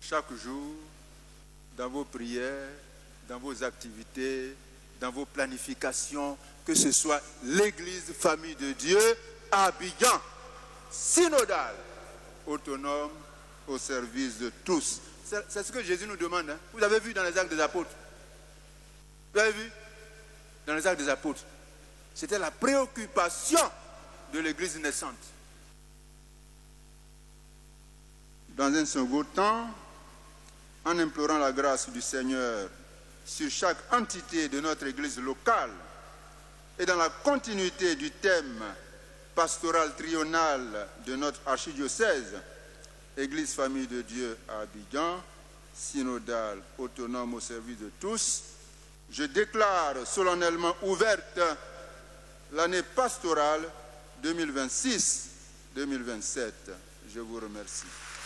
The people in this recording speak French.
chaque jour, dans vos prières, dans vos activités, dans vos planifications, que ce soit l'Église Famille de Dieu à Abidjan, synodale, autonome, au service de tous. C'est ce que Jésus nous demande. Hein. Vous avez vu dans les Actes des Apôtres. Vous avez vu dans les Actes des Apôtres. C'était la préoccupation de l'Église naissante. Dans un second temps, en implorant la grâce du Seigneur sur chaque entité de notre Église locale et dans la continuité du thème pastoral triennal de notre archidiocèse, Église Famille de Dieu à Abidjan, synodale, autonome au service de tous, je déclare solennellement ouverte l'année pastorale 2026-2027. Je vous remercie.